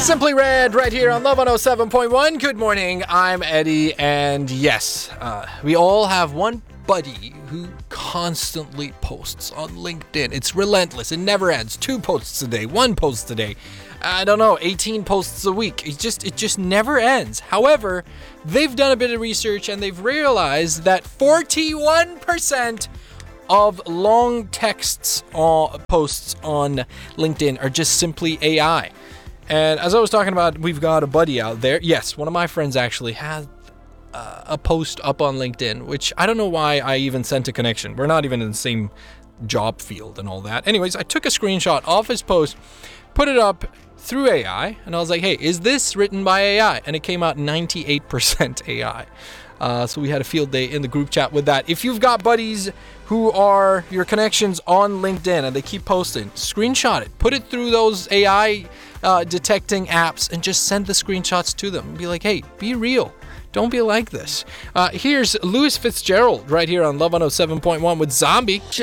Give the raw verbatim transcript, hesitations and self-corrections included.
Simply Red right here on Love one oh seven point one. Good morning, I'm Eddie, and yes, uh, we all have one buddy who constantly posts on LinkedIn. It's relentless, it never ends. Two posts a day, one post a day. I don't know, eighteen posts a week. It just it just never ends. However, they've done a bit of research and they've realized that forty-one percent of long texts or posts on LinkedIn are just simply A I. And as I was talking about, we've got a buddy out there. Yes, one of my friends actually had uh, a post up on LinkedIn, which I don't know why I even sent a connection. We're not even in the same job field and all that. Anyways, I took a screenshot of his post, put it up through A I, and I was like, hey, is this written by A I? And it came out ninety-eight percent A I. Uh, so we had a field day in the group chat with that. If you've got buddies who are your connections on LinkedIn and they keep posting, screenshot it. Put it through those A I uh, detecting apps and just send the screenshots to them. Be like, hey, be real. Don't be like this. Uh, here's Louis Fitzgerald right here on Love one oh seven point one with Zombie.